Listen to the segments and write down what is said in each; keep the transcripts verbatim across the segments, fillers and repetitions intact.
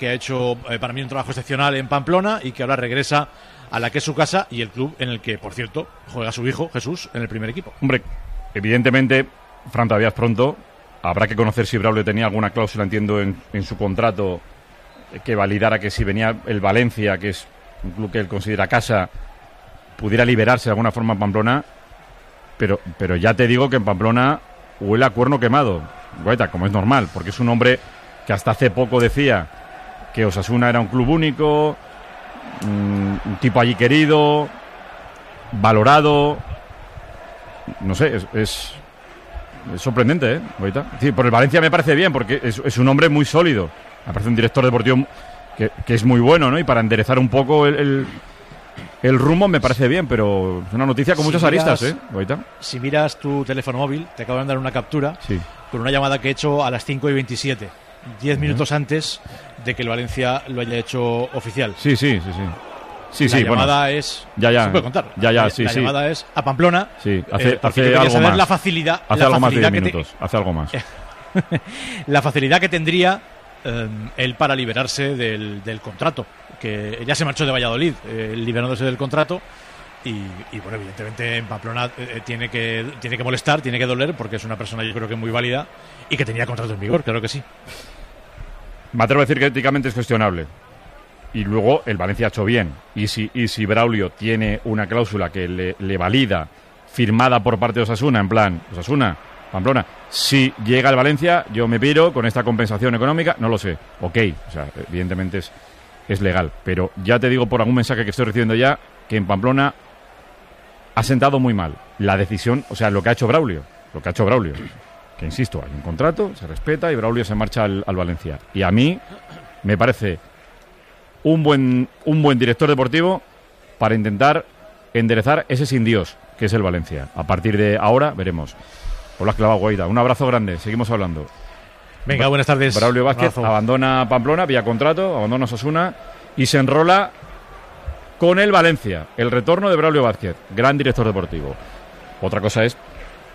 que ha hecho eh, para mí un trabajo excepcional en Pamplona y que ahora regresa a la que es su casa y el club en el que, por cierto, juega su hijo Jesús en el primer equipo. Hombre, evidentemente, Fran, todavía es pronto. Habrá que conocer si Braulio tenía alguna cláusula, entiendo, en, en su contrato que validara que si venía el Valencia, que es un club que él considera casa, pudiera liberarse de alguna forma en Pamplona. Pero, pero ya te digo que en Pamplona huele a cuerno quemado, Guaita, como es normal, porque es un hombre que hasta hace poco decía que Osasuna era un club único, un, un tipo allí querido, valorado. No sé, es, es, es sorprendente, ¿eh, Guaita? Sí, por el Valencia me parece bien, porque es, es un hombre muy sólido. Me parece un director deportivo que, que es muy bueno, ¿no? Y para enderezar un poco el... el El rumbo me parece bien, pero es una noticia con si muchas miras, aristas, ¿eh, Guaita? Si miras tu teléfono móvil, te acaban de dar una captura sí. con una llamada que he hecho a las cinco y veintisiete, diez uh-huh. minutos antes de que el Valencia lo haya hecho oficial. Sí, sí, sí, sí. Sí, la sí, llamada bueno, es... Ya, ya. ¿Se puede contar? Ya, ya, la, sí, la sí. La llamada es a Pamplona. Sí, hace, eh, hace algo saber más. La facilidad, hace la algo facilidad más de diez que minutos. Te... Hace algo más. la facilidad que tendría eh, él para liberarse del, del contrato. Que ya se marchó de Valladolid, eh, liberándose del contrato. Y, y bueno, evidentemente en Pamplona eh, tiene que tiene que molestar, tiene que doler, porque es una persona yo creo que muy válida y que tenía contrato en vigor, claro que sí. Me atrevo a decir que éticamente es cuestionable. Y luego el Valencia ha hecho bien. Y si, y si Braulio tiene una cláusula que le, le valida, firmada por parte de Osasuna, en plan, Osasuna, Pamplona, si llega el Valencia, yo me piro con esta compensación económica, no lo sé. Ok, o sea, evidentemente es, es legal. Pero ya te digo por algún mensaje que estoy recibiendo ya, que en Pamplona ha sentado muy mal la decisión, o sea, lo que ha hecho Braulio, lo que ha hecho Braulio, que insisto, hay un contrato, se respeta y Braulio se marcha al, al Valencia. Y a mí me parece un buen un buen director deportivo para intentar enderezar ese sin Dios que es el Valencia. A partir de ahora veremos. Por la clavada, Guaita. Un abrazo grande, seguimos hablando. Venga, buenas tardes. Braulio Vázquez abandona Pamplona vía contrato, abandona Osasuna y se enrola con el Valencia. El retorno de Braulio Vázquez, gran director deportivo. Otra cosa es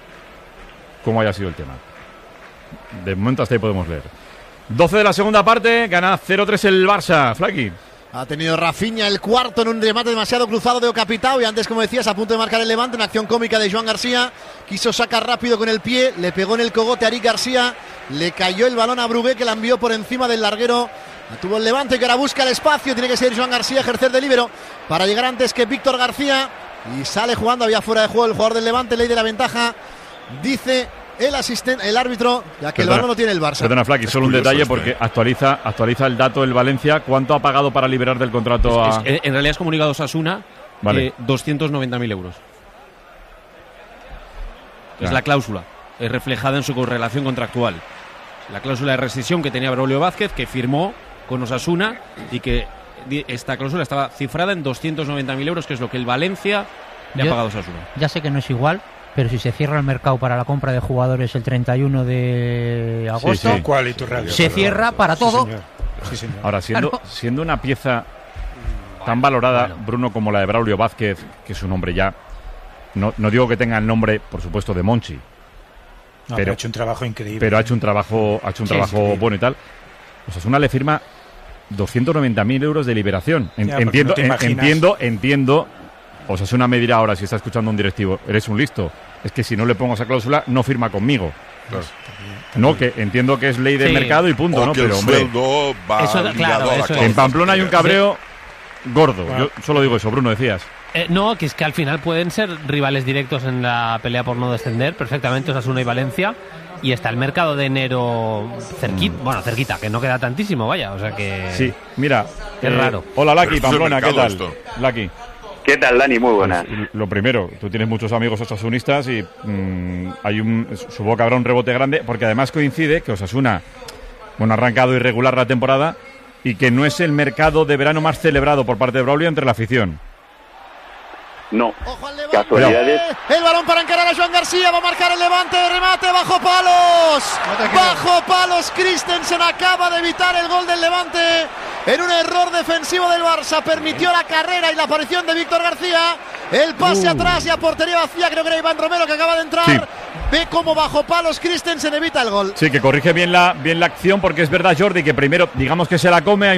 cómo haya sido el tema. De momento hasta ahí podemos leer. doce de la segunda parte, gana cero tres el Barça. Flaqui. Ha tenido Rafinha el cuarto en un remate demasiado cruzado de Ocapitao y antes, como decías, a punto de marcar el Levante, en acción cómica de Joan García. Quiso sacar rápido con el pie, le pegó en el cogote a Eric García, le cayó el balón a Brugué, que la envió por encima del larguero. Tuvo el Levante, que ahora busca el espacio, tiene que ser Joan García, ejercer de líbero para llegar antes que Víctor García. Y sale jugando, había fuera de juego el jugador del Levante, ley de la ventaja, dice el asistente, el árbitro, ya que perdona, el balón no tiene el Barça. Perdona, Flaqui, solo un detalle porque actualiza actualiza el dato del Valencia. ¿Cuánto ha pagado para liberar del contrato a...? Es, es, en realidad es comunicado Osasuna, vale. eh, doscientos noventa mil euros. Ya. Es la cláusula, es reflejada en su relación contractual. La cláusula de rescisión que tenía Braulio Vázquez, que firmó con Osasuna y que esta cláusula estaba cifrada en doscientos noventa mil euros, que es lo que el Valencia le Yo, ha pagado a Osasuna. Ya sé que no es igual, pero si se cierra el mercado para la compra de jugadores el treinta y uno de agosto, sí, sí. ¿Cuál? ¿Y tu radio? se cierra para sí, todo. Señor. Sí, señor. Ahora, siendo, claro. siendo una pieza tan valorada, bueno. Bruno, como la de Braulio Vázquez, que es un hombre ya, no, no digo que tenga el nombre, por supuesto, de Monchi, no, pero, pero ha hecho un trabajo increíble. Pero ha hecho un trabajo, ha hecho un sí, trabajo bueno y tal. Osasuna le firma doscientos noventa mil euros de liberación. En, ya, entiendo, no en, entiendo, entiendo. Osasuna me dirá ahora, si está escuchando un directivo, eres un listo. Es que si no le pongo esa cláusula, no firma conmigo. Claro. No, que entiendo que es ley de sí. mercado y punto, o ¿no? Que pero el hombre, sueldo va eso, claro, eso en Pamplona hay un cabreo sí. gordo. Bueno. Yo solo digo eso, Bruno, decías. Eh, no, que es que al final pueden ser rivales directos en la pelea por no descender, perfectamente Osasuna y Valencia, y está el mercado de enero cerquita, mm. bueno, cerquita, que no queda tantísimo, vaya, o sea que... Sí, mira, es eh, raro. Hola, Laki, Pamplona, ¿qué tal? Laki. ¿Qué tal, Dani? Muy buenas. Pues, lo primero, tú tienes muchos amigos osasunistas y mmm, hay un, supongo que habrá un rebote grande, porque además coincide que Osasuna, bueno, ha arrancado irregular la temporada y que no es el mercado de verano más celebrado por parte de Braulio entre la afición. No, casualidades. El balón para encarar a Joan García, va a marcar el Levante, de remate, bajo palos. Bajo palos, Christensen acaba de evitar el gol del Levante en un error defensivo del Barça. Permitió la carrera y la aparición de Víctor García. El pase uh. atrás y a portería vacía, creo que era Iván Romero que acaba de entrar. Sí. Ve cómo bajo palos Christensen evita el gol. Sí, que corrige bien la, bien la acción, porque es verdad, Jordi, que primero digamos que se la come.